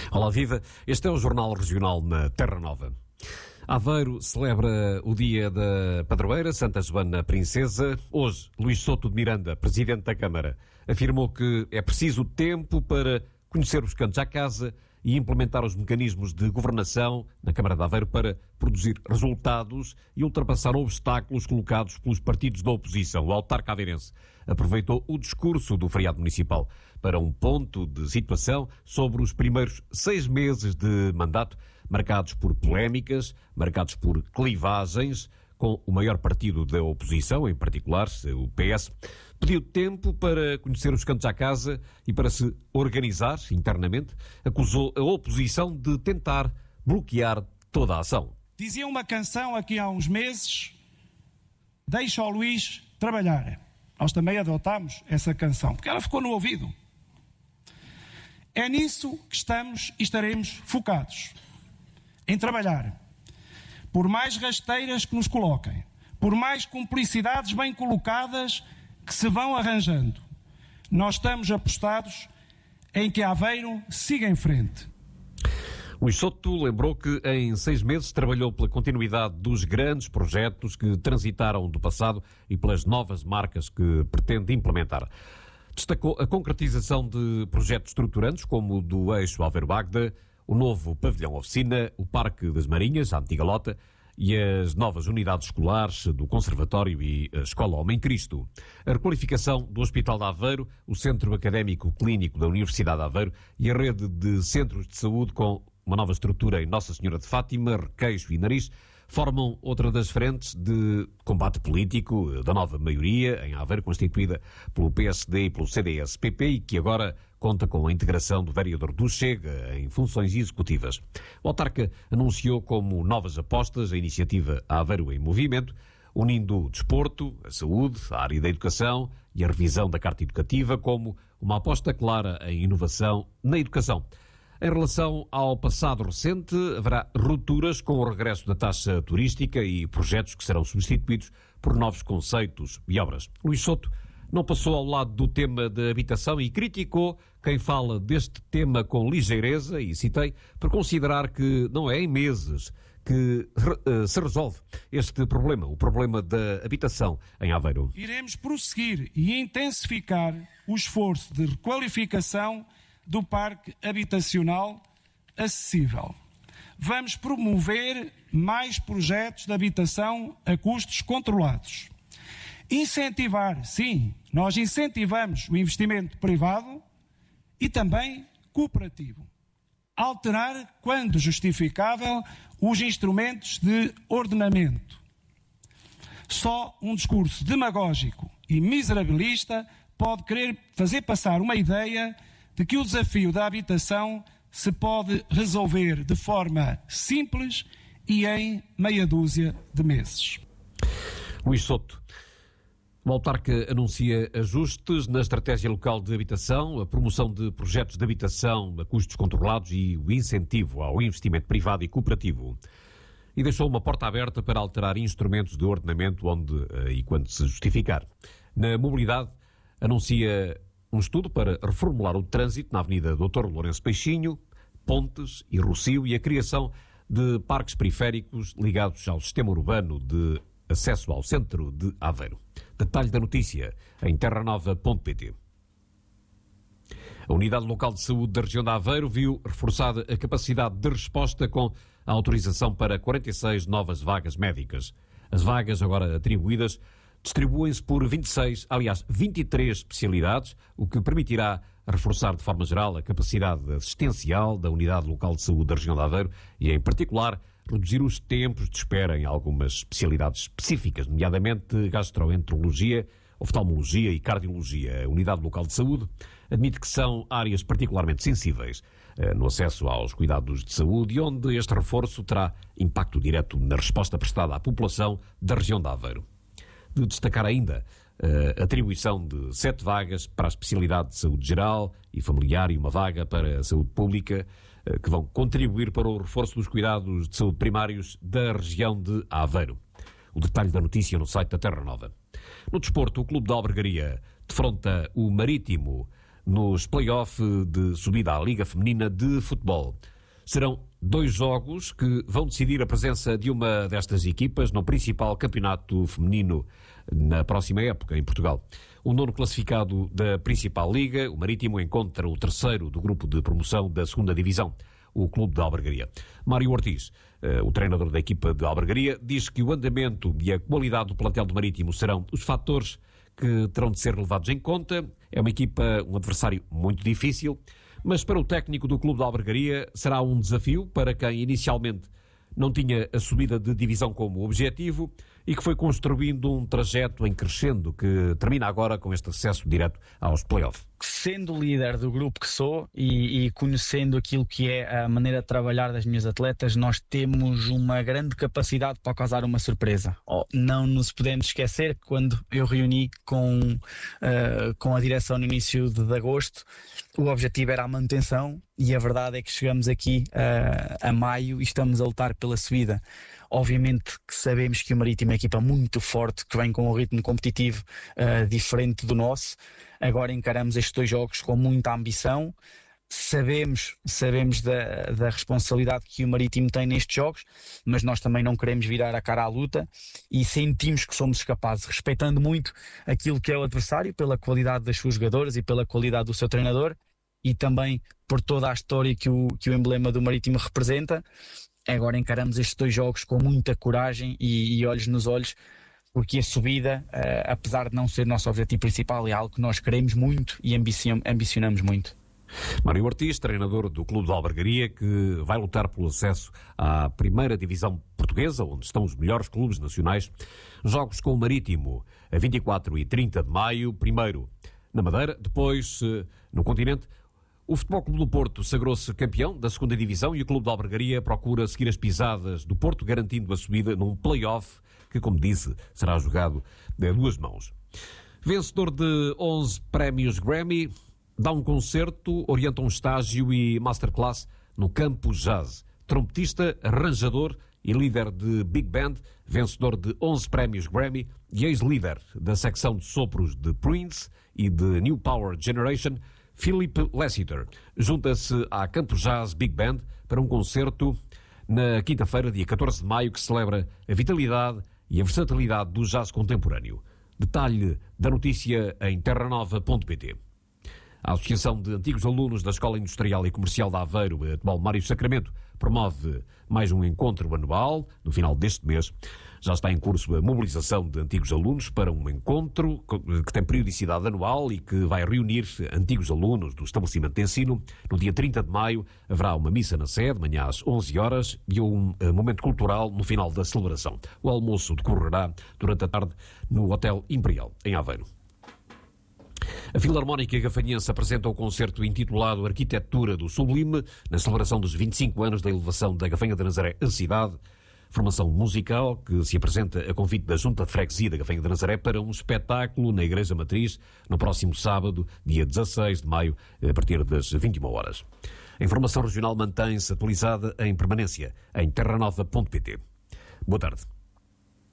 Olá, viva. Este é o Jornal Regional na Terra Nova. Aveiro celebra o dia da padroeira, Santa Joana Princesa. Hoje, Luís Souto de Miranda, Presidente da Câmara, afirmou que é preciso tempo para conhecer os cantos à casa e implementar os mecanismos de governação na Câmara de Aveiro para produzir resultados e ultrapassar obstáculos colocados pelos partidos da oposição. O autarca aveirense aproveitou o discurso do feriado municipal para um ponto de situação sobre os primeiros 6 meses de mandato, marcados por polémicas, marcados por clivagens, com o maior partido da oposição, em particular o PS. Pediu tempo para conhecer os cantos à casa e para se organizar internamente. Acusou a oposição de tentar bloquear toda a ação. Dizia uma canção aqui há uns meses: deixa o Luís trabalhar. Nós também adotámos essa canção, porque ela ficou no ouvido. É nisso que estamos e estaremos focados, em trabalhar. Por mais rasteiras que nos coloquem, por mais cumplicidades bem colocadas que se vão arranjando, nós estamos apostados em que Aveiro siga em frente. Luís Souto lembrou que em 6 meses trabalhou pela continuidade dos grandes projetos que transitaram do passado e pelas novas marcas que pretende implementar. Destacou a concretização de projetos estruturantes como o do eixo Aveiro-Bagda, o novo pavilhão oficina, o Parque das Marinhas, a antiga Lota, e as novas unidades escolares do Conservatório e a Escola Homem Cristo. A requalificação do Hospital de Aveiro, o Centro Académico Clínico da Universidade de Aveiro e a rede de centros de saúde com uma nova estrutura em Nossa Senhora de Fátima, Requeixo e Nariz, formam outra das frentes de combate político da nova maioria em Aveiro, constituída pelo PSD e pelo CDS-PP e que agora conta com a integração do vereador do Chega em funções executivas. O autarca anunciou como novas apostas a iniciativa Aveiro em Movimento, unindo o desporto, a saúde, a área da educação e a revisão da Carta Educativa como uma aposta clara em inovação na educação. Em relação ao passado recente, haverá rupturas com o regresso da taxa turística e projetos que serão substituídos por novos conceitos e obras. Luís Souto não passou ao lado do tema da habitação e criticou quem fala deste tema com ligeireza, e citei, por considerar que não é em meses que se resolve este problema, o problema da habitação em Aveiro. Iremos prosseguir e intensificar o esforço de requalificação do parque habitacional acessível. Vamos promover mais projetos de habitação a custos controlados. Incentivar, sim, nós incentivamos o investimento privado e também cooperativo. Alterar, quando justificável, os instrumentos de ordenamento. Só um discurso demagógico e miserabilista pode querer fazer passar uma ideia de que o desafio da habitação se pode resolver de forma simples e em meia dúzia de meses. Luís Souto. O autarca anuncia ajustes na estratégia local de habitação, a promoção de projetos de habitação a custos controlados e o incentivo ao investimento privado e cooperativo. E deixou uma porta aberta para alterar instrumentos de ordenamento onde e quando se justificar. Na mobilidade, anuncia um estudo para reformular o trânsito na Avenida Dr. Lourenço Peixinho, Pontes e Rossio e a criação de parques periféricos ligados ao sistema urbano de acesso ao centro de Aveiro. Detalhe da notícia em terranova.pt. A Unidade Local de Saúde da região de Aveiro viu reforçada a capacidade de resposta com a autorização para 46 novas vagas médicas. As vagas agora atribuídas distribuem-se por 23 especialidades, o que permitirá reforçar de forma geral a capacidade assistencial da Unidade Local de Saúde da região de Aveiro e, em particular, reduzir os tempos de espera em algumas especialidades específicas, nomeadamente gastroenterologia, oftalmologia e cardiologia. A Unidade Local de Saúde admite que são áreas particularmente sensíveis no acesso aos cuidados de saúde e onde este reforço terá impacto direto na resposta prestada à população da região de Aveiro. De destacar ainda a atribuição de 7 vagas para a especialidade de saúde geral e familiar e uma vaga para a saúde pública, que vão contribuir para o reforço dos cuidados de saúde primários da região de Aveiro. O detalhe da notícia no site da Terra Nova. No desporto, o Clube da Albergaria defronta o Marítimo nos play-off de subida à Liga Feminina de Futebol. Serão 2 jogos que vão decidir a presença de uma destas equipas no principal campeonato feminino na próxima época em Portugal. O 9º classificado da principal liga, o Marítimo, encontra o 3º do grupo de promoção da 2ª Divisão, o Clube de Albergaria. Mário Ortiz, o treinador da equipa de Albergaria, diz que o andamento e a qualidade do plantel do Marítimo serão os fatores que terão de ser levados em conta. É uma equipa, um adversário muito difícil, mas para o técnico do Clube de Albergaria será um desafio para quem inicialmente não tinha a subida de divisão como objetivo e que foi construindo um trajeto em crescendo que termina agora com este acesso direto aos play-off. Sendo líder do grupo que sou e conhecendo aquilo que é a maneira de trabalhar das minhas atletas, nós temos uma grande capacidade para causar uma surpresa. Não nos podemos esquecer que quando eu reuni com a direção no início de agosto, o objetivo era a manutenção e a verdade é que chegamos aqui a maio e estamos a lutar pela subida. Obviamente que sabemos que o Marítimo é uma equipa muito forte, que vem com um ritmo competitivo diferente do nosso. Agora encaramos estes 2 jogos com muita ambição. Sabemos da responsabilidade que o Marítimo tem nestes jogos, mas nós também não queremos virar a cara à luta e sentimos que somos capazes, respeitando muito aquilo que é o adversário, pela qualidade das suas jogadoras e pela qualidade do seu treinador e também por toda a história que o emblema do Marítimo representa. Agora encaramos estes 2 jogos com muita coragem e olhos nos olhos, porque a subida, apesar de não ser nosso objetivo principal, é algo que nós queremos muito e ambicionamos muito. Mário Ortiz, treinador do Clube de Albergaria, que vai lutar pelo acesso à primeira divisão portuguesa, onde estão os melhores clubes nacionais. Jogos com o Marítimo a 24 e 30 de maio, primeiro na Madeira, depois no continente. O Futebol Clube do Porto sagrou-se campeão da 2ª Divisão e o Clube de Albergaria procura seguir as pisadas do Porto, garantindo a subida num play-off que, como disse, será jogado a 2 mãos. Vencedor de 11 prémios Grammy, dá um concerto, orienta um estágio e masterclass no Campo Jazz. Trompetista, arranjador e líder de Big Band, vencedor de 11 prémios Grammy e ex-líder da secção de sopros de Prince e de New Power Generation, Philip Lassiter junta-se à Campo Jazz Big Band para um concerto na quinta-feira, dia 14 de maio, que celebra a vitalidade e a versatilidade do jazz contemporâneo. Detalhe da notícia em terranova.pt. A Associação de Antigos Alunos da Escola Industrial e Comercial de Aveiro, Atual Mário Sacramento, promove mais um encontro anual no final deste mês. Já está em curso a mobilização de antigos alunos para um encontro que tem periodicidade anual e que vai reunir antigos alunos do estabelecimento de ensino. No dia 30 de maio haverá uma missa na sede, amanhã às 11 horas, e um momento cultural no final da celebração. O almoço decorrerá durante a tarde no Hotel Imperial, em Aveiro. A Filarmónica Gafanhense apresenta o concerto intitulado Arquitetura do Sublime, na celebração dos 25 anos da elevação da Gafanha de Nazaré à cidade. Formação musical que se apresenta a convite da Junta de Freguesia da Gafanha de Nazaré para um espetáculo na Igreja Matriz no próximo sábado, dia 16 de maio, a partir das 21 horas. A informação regional mantém-se atualizada em permanência em terranova.pt. Boa tarde.